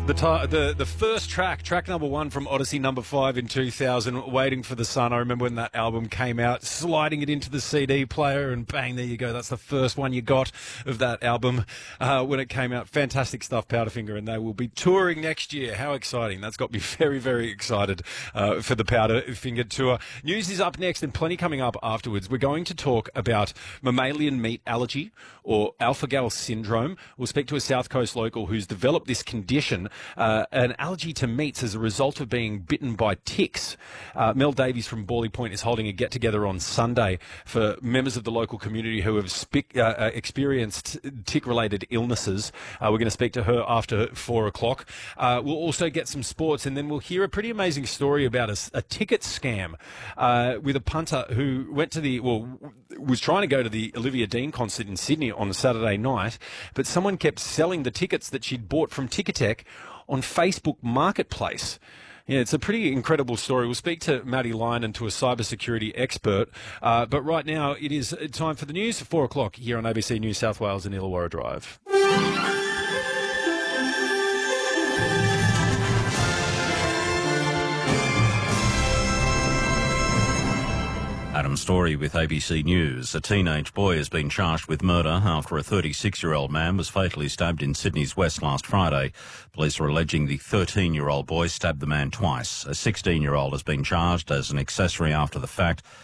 The first track number one from Odyssey number 5 in 2000, Waiting for the Sun. I remember when that album came out, sliding it into the CD player and bang, there you go. That's the first one you got of that album when it came out. Fantastic stuff, Powderfinger, and they will be touring next year. How exciting. That's got me very, very excited for the Powderfinger tour. News is up next and plenty coming up afterwards. We're going to talk about mammalian meat allergy or alpha-gal syndrome. We'll speak to a South Coast local who's developed this condition, an allergy to meats as a result of being bitten by ticks. Mel Davies from Bawley Point is holding a get-together on Sunday for members of the local community who have experienced tick-related illnesses. We're going to speak to her after 4 o'clock. We'll also get some sports, and then we'll hear a pretty amazing story about a ticket scam with a punter who was trying to go to the Olivia Dean concert in Sydney on Saturday night, but someone kept selling the tickets that she'd bought from Ticketek on Facebook Marketplace. Yeah, it's a pretty incredible story. We'll speak to Maddie Lyon and to a cybersecurity expert. But right now, it is time for the news at 4 o'clock here on ABC News South Wales and Illawarra Drive. Adam Story with ABC News. A teenage boy has been charged with murder after a 36-year-old man was fatally stabbed in Sydney's West last Friday. Police are alleging the 13-year-old boy stabbed the man twice. A 16-year-old has been charged as an accessory after the fact.